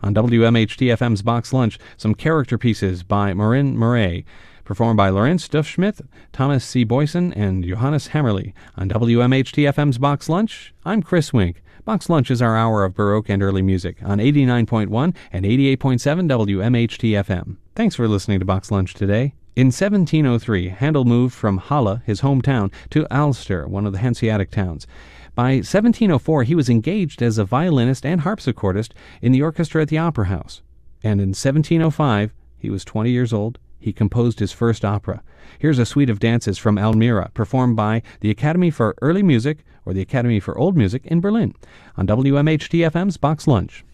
On WMHT-FM's Box Lunch, some character pieces by Marin Murray, performed by Lorenz Duffschmidt, Thomas C. Boyson, and Johannes Hammerly. On WMHT-FM's Box Lunch, I'm Chris Wink. Box Lunch is our hour of Baroque and early music on 89.1 and 88.7 WMHT-FM. Thanks for listening to Box Lunch today. In 1703, Handel moved from Halle, his hometown, to Alster, one of the Hanseatic towns. By 1704, he was engaged as a violinist and harpsichordist in the orchestra at the Opera House. And in 1705, he was 20 years old, he composed his first opera. Here's a suite of dances from Elmira, performed by the Academy for Early Music, or the Academy for Old Music in Berlin, on WMHT-FM's Box Lunch.